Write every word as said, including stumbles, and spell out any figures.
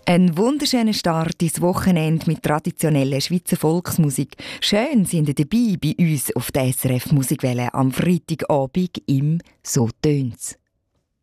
Ein wunderschöner Start ins Wochenende mit traditioneller Schweizer Volksmusik. Schön sind ihr dabei bei uns auf der S R F Musikwelle am Freitagabend im «So tönt's».